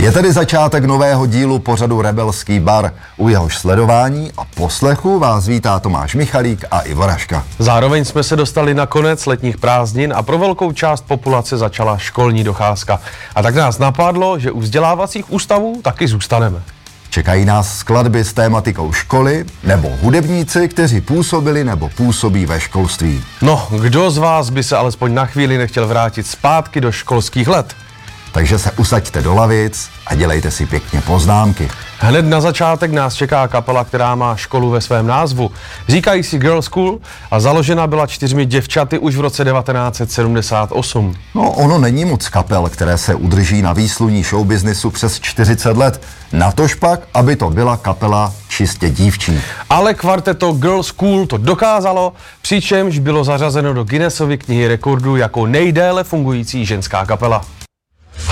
Je tedy začátek nového dílu pořadu Rebelský bar. U jehož sledování a poslechu vás vítá Tomáš Michalík a Ivo Raška. Zároveň jsme se dostali na konec letních prázdnin a pro velkou část populace začala školní docházka. A tak nás napadlo, že u vzdělávacích ústavů taky zůstaneme. Čekají nás skladby s tématikou školy nebo hudebníci, kteří působili nebo působí ve školství. No, kdo z vás by se alespoň na chvíli nechtěl vrátit zpátky do školských let? Takže se usaďte do lavic a dělejte si pěkně poznámky. Hned na začátek nás čeká kapela, která má školu ve svém názvu. Říkají si Girls School a založena byla 4 děvčaty už v roce 1978. No, ono není moc kapel, které se udrží na výsluní showbiznisu přes 40 let. Natož pak, aby to byla kapela čistě dívčí. Ale kvarteto Girls School to dokázalo, přičemž bylo zařazeno do Guinnessovy knihy rekordů jako nejdéle fungující ženská kapela.